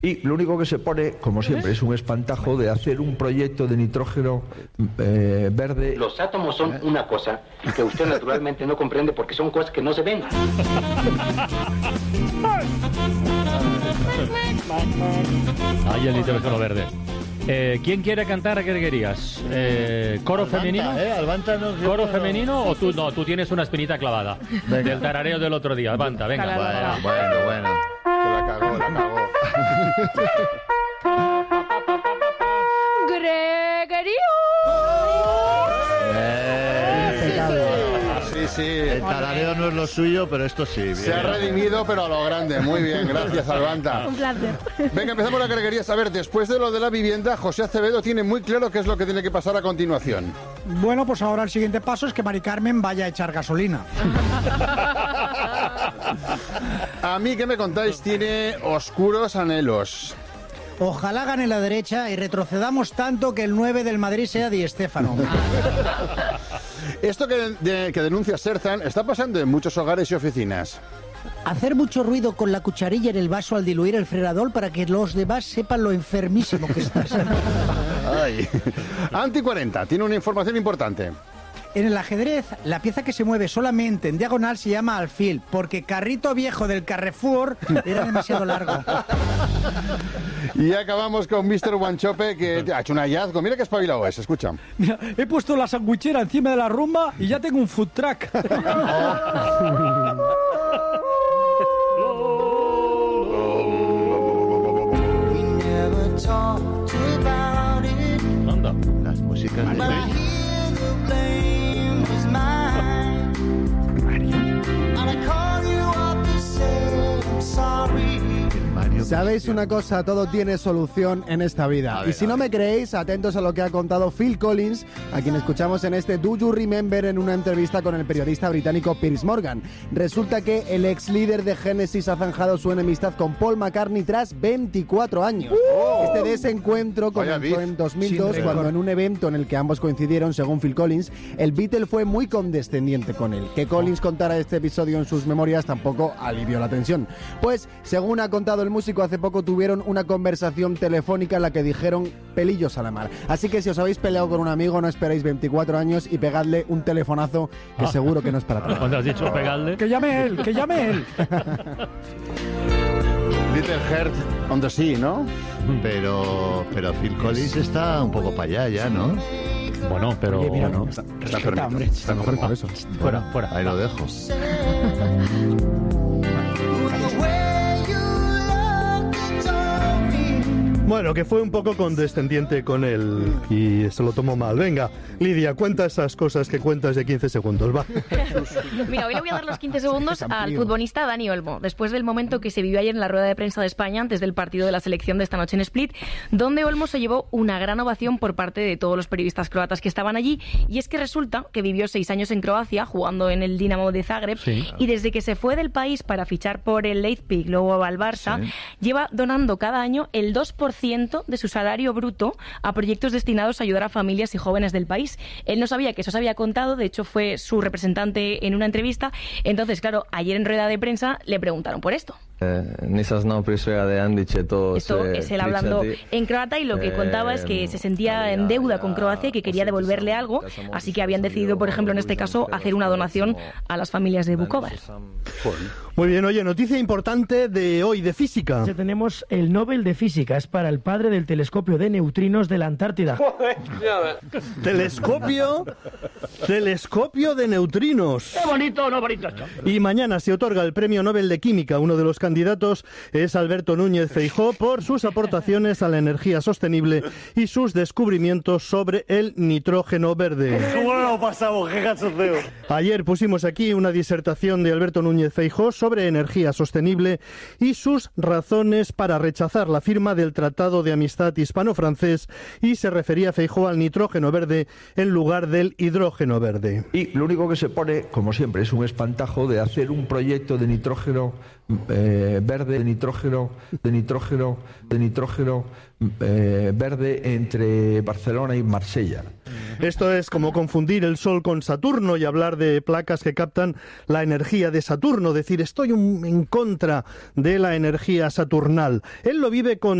Y lo único que se pone, como siempre, es un espantajo de hacer un proyecto de nitrógeno verde. Los átomos son una cosa que usted naturalmente no comprende porque son cosas que no se ven. Ahí el nitrógeno verde. ¿Quién quiere cantar a qué querías? ¿Coro Albanta, femenino? Albanta no, ¿Coro femenino o tú no? Tú tienes una espinita clavada. Del tarareo del otro día. Albanta, venga. Bueno. Que la cagó. Gregorio. Sí. El tarareo no es lo suyo, pero esto sí. Bien. Se ha redimido, pero a lo grande. Muy bien, gracias, Albanta. Un placer. Venga, empezamos la greguería. A ver, después de lo de la vivienda, José Acevedo tiene muy claro qué es lo que tiene que pasar a continuación. Bueno, pues ahora el siguiente paso es que Mari Carmen vaya a echar gasolina. A mí, ¿qué me contáis? Tiene oscuros anhelos. Ojalá gane la derecha y retrocedamos tanto que el 9 del Madrid sea Di Stéfano. Esto que denuncia Serzan está pasando en muchos hogares y oficinas. Hacer mucho ruido con la cucharilla en el vaso al diluir el fregador para que los demás sepan lo enfermísimo que estás. Ay. Anti 40 tiene una información importante. En el ajedrez, la pieza que se mueve solamente en diagonal se llama alfil, porque carrito viejo del Carrefour era demasiado largo. Y acabamos con Mr. Wanchope, que ha hecho un hallazgo. Mira qué espabilado es, escucha. Mira, he puesto la sandwichera encima de la rumba y ya tengo un food truck. Anda. Las músicas de ¿Sabéis una cosa? Todo tiene solución en esta vida. Y si no me creéis, atentos a lo que ha contado Phil Collins, a quien escuchamos en este Do You Remember en una entrevista con el periodista británico Piers Morgan. Resulta que el ex líder de Genesis ha zanjado su enemistad con Paul McCartney tras 24 años. Este desencuentro comenzó en 2002 cuando en un evento en el que ambos coincidieron, según Phil Collins, el Beatle fue muy condescendiente con él. Que Collins contara este episodio en sus memorias tampoco alivió la tensión. Pues, según ha contado el músico, hace poco tuvieron una conversación telefónica en la que dijeron pelillos a la mar. Así que si os habéis peleado con un amigo, no esperéis 24 años y pegadle un telefonazo que seguro que no es para atrás. ¿Cuándo has dicho pegarle? Que llame él. Little Heart on the Sea, ¿no? Pero Phil Collins está un poco para allá ya, ¿no? Bueno, pero... Oye, mira, no. Está enfermito. Está mejor por eso. Fuera. Ahí lo dejo. Bueno, que fue un poco condescendiente con él y se lo tomó mal. Venga, Lidia, cuenta esas cosas que cuentas de 15 segundos, va. Mira, hoy le voy a dar los 15 segundos al futbolista Dani Olmo, después del momento que se vivió ayer en la rueda de prensa de España antes del partido de la selección de esta noche en Split, donde Olmo se llevó una gran ovación por parte de todos los periodistas croatas que estaban allí, y es que resulta que vivió 6 años en Croacia jugando en el Dinamo de Zagreb, y desde que se fue del país para fichar por el Leipzig, luego al Barça, lleva donando cada año el 2% de su salario bruto a proyectos destinados a ayudar a familias y jóvenes del país. Él no sabía que eso se había contado, de hecho fue su representante en una entrevista. Entonces, claro, ayer en rueda de prensa le preguntaron por esto. Esto es él hablando en croata, y lo que contaba es que se sentía en deuda con Croacia y que quería devolverle algo, así que habían decidido, por ejemplo, en este caso, hacer una donación a las familias de Vukovar. Muy bien, oye, noticia importante de hoy, de física. Ya tenemos el Nobel de Física, es para el padre del telescopio de neutrinos de la Antártida. Telescopio de neutrinos. ¡Qué bonito, no bonito! Y mañana se otorga el Premio Nobel de Química. Uno de los candidatos es Alberto Núñez Feijóo por sus aportaciones a la energía sostenible y sus descubrimientos sobre el nitrógeno verde. ¿Cómo lo pasamos? ¡Qué cachondeo! Ayer pusimos aquí una disertación de Alberto Núñez Feijóo sobre energía sostenible y sus razones para rechazar la firma del Tratado de Amistad Hispano-Francés, y se refería Feijóo al nitrógeno verde en lugar del hidrógeno verde. Y lo único que se pone, como siempre, es un espantajo de hacer un proyecto de nitrógeno verde, de nitrógeno verde entre Barcelona y Marsella. Esto es como confundir el Sol con Saturno y hablar de placas que captan la energía de Saturno, decir estoy en contra de la energía saturnal. Él lo vive con